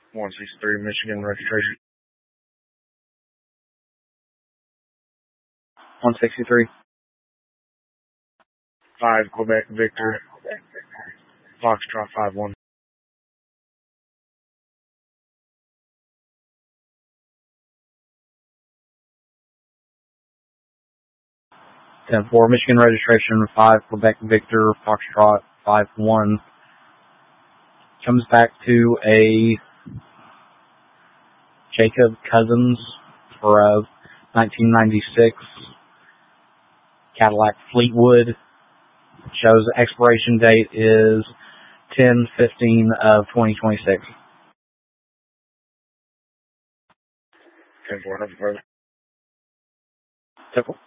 163 Michigan registration. 163. 5 Quebec Victor. Foxtrot 5-1. 10-4 Michigan registration. 5 Quebec Victor. Foxtrot 5-1. Comes back to a Jacob Cousins for a 1996 Cadillac Fleetwood. Shows expiration date is 10/15 of 2026. 10-4, nothing further. Typical.